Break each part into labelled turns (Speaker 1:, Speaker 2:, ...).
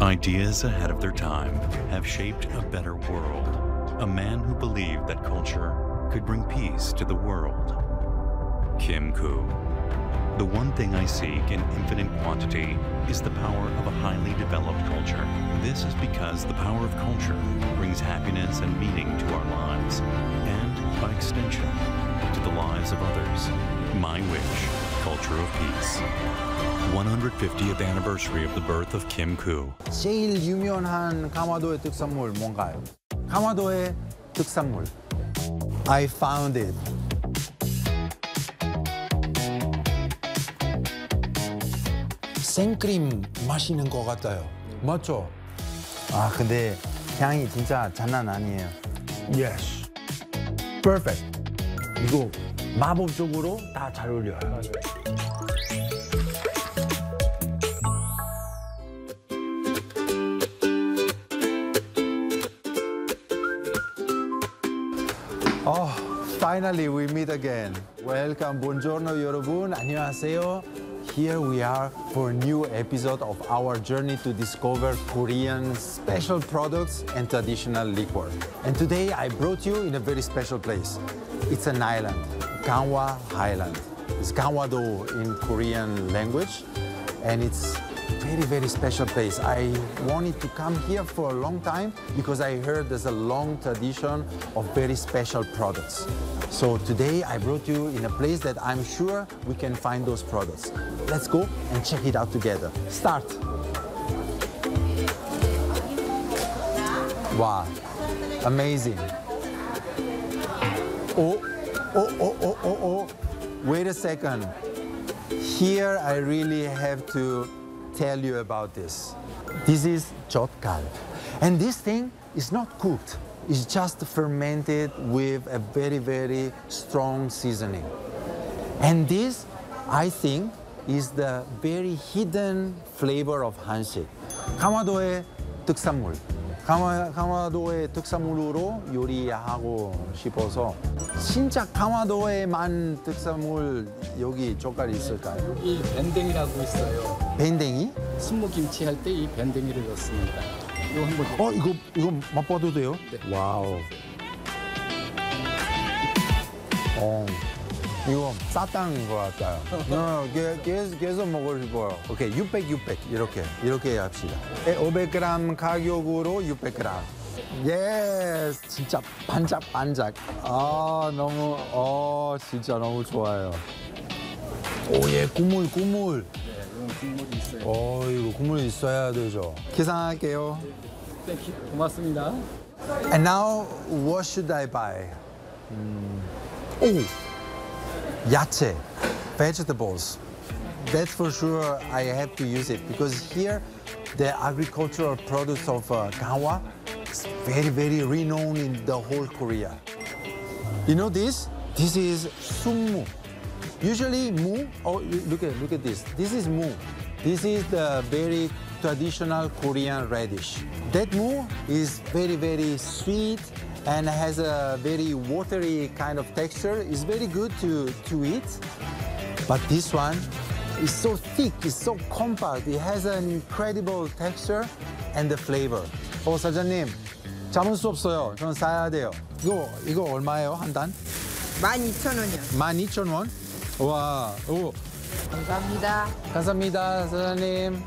Speaker 1: Ideas ahead of their time have shaped a better world. A man who believed that culture could bring peace to the world. Kim Koo. The one thing I seek in infinite quantity is the power of a highly developed culture. This is because the power of culture brings happiness and meaning to our lives, and, by extension, to the lives of others. My wish, culture of peace. 150th anniversary of the birth of Kim Koo.
Speaker 2: 제일 유명한 강화도의 특산물 뭔가요? 강화도의 특산물. I found it. 생크림 마시는 것 같아요. 맞죠? 아, 근데 향이 진짜 장난 아니에요. Yes. Perfect. 이거 마법적으로 다 잘 어울려요. Oh, finally we meet again. Welcome, buongiorno 여러분. 안녕하세요. Here we are for a new episode of our journey to discover Korean special products and traditional liquor. And today I brought you in a very special place. It's an island, Gangwon Island. It's Gangwon-do in Korean language, and it's very, very special place. I wanted to come here for a long time because I heard there's a long tradition of very special products. So today I brought you in a place that I'm sure we can find those products. Let's go and check it out together. Start. Wow, amazing. Oh. Wait a second. Here I really have to tell you about this. This is 젓갈. And this thing is not cooked. It's just fermented with a very, very strong seasoning. And this, I think, is the very hidden flavor of 한식. 강화도의 특산물. 강화도의 특산물로 요리하고 싶어서 진짜 강화도에만 특산물 여기 젓갈이 있을까요?
Speaker 3: 여기 밴댕이라고 있어요.
Speaker 2: 밴댕이?
Speaker 3: 순무김치 할 때 이 밴댕이를 넣습니다. 이거 한번
Speaker 2: 이거 맛봐도 돼요?
Speaker 3: 네.
Speaker 2: 와우. 이거 사탕인 것 같아요. 계속 먹고 싶어요. 오케이, 600 이렇게 합시다. 500g 가격으로 600g. 예스, 진짜 반짝반짝. 진짜 너무 좋아요. 예, 국물.
Speaker 3: 네, 이건 국물이 있어요.
Speaker 2: 이거 국물 있어야 되죠. 계산할게요.
Speaker 3: 네, 고맙습니다.
Speaker 2: And now, what should I buy? 야채, vegetables. That's for sure I have to use it because here the agricultural products of Gangwon is very, very renowned in the whole Korea. You know this? This is sungmu. Usually mu, look at this. This is mu. This is the very traditional Korean radish. That mu is very, very sweet and has a very watery kind of texture. It's very good to eat. But this one is so thick, it's so compact. It has an incredible texture and the flavor. 사장님, 참을 수 없어요. 저는 사야 돼요. 이거 얼마예요, 한 단?
Speaker 4: 12,000원이요.
Speaker 2: 12,000원? 와,
Speaker 4: 감사합니다.
Speaker 2: 감사합니다, 사장님.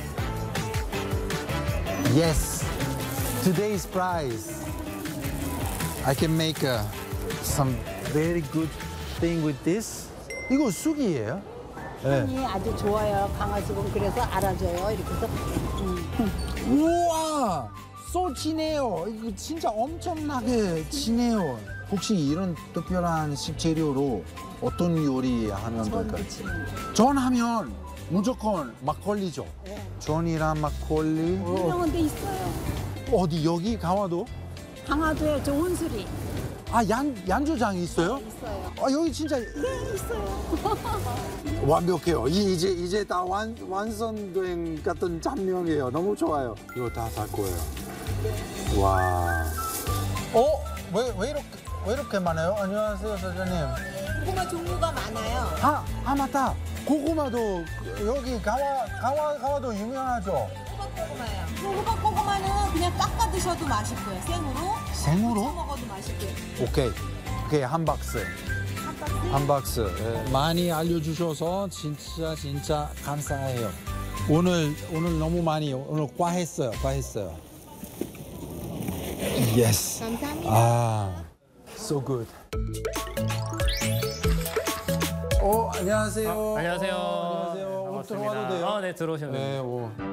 Speaker 2: Yes, today's price. I can make some very good thing with this. 이거 쑥이에요?
Speaker 5: 향이 아주 좋아요. 강화수분 그래서 알아줘요. 이렇게 해서
Speaker 2: 우와! 소 진해요. 이거 진짜 엄청나게 진해요. 혹시 이런 특별한 식재료로 어떤 요리 하면 될까요? 전하면 무조건 막걸리죠.
Speaker 5: 네.
Speaker 2: 전이랑 막걸리.
Speaker 5: 유명한 데 있어요.
Speaker 2: 어디 여기 강화도?
Speaker 5: 강화도에 좋은 술이
Speaker 2: 양조장이 있어요?
Speaker 5: 있어요.
Speaker 2: 여기 진짜
Speaker 5: 네, 있어요.
Speaker 2: 완벽해요. 이제 다 완성된 같은 장면이에요. 너무 좋아요. 이거 다 살 거예요. 와. 왜 이렇게 많아요? 안녕하세요, 사장님.
Speaker 4: 고구마 종류가 많아요.
Speaker 2: 맞다. 고구마도 여기 강화도 유명하죠?
Speaker 4: 호박고구마예요. 이 호박고구마는 그냥 깎아 드셔도 맛있고요. 생으로.
Speaker 2: 생으로?
Speaker 4: 먹어도 맛있고요.
Speaker 2: 오케이. 오케이, 한 박스.
Speaker 4: 한 박스.
Speaker 2: 한 박스. 예. 많이 알려주셔서 진짜 감사해요. 오늘 너무 많이 오늘 과했어요. Yes.
Speaker 4: 감사합니다.
Speaker 2: 아, so good. 안녕하세요.
Speaker 6: 안녕하세요.
Speaker 2: 안녕하세요. 오늘 들어와도 돼요?
Speaker 6: 네, 들어오시면 됩니다.
Speaker 2: 네,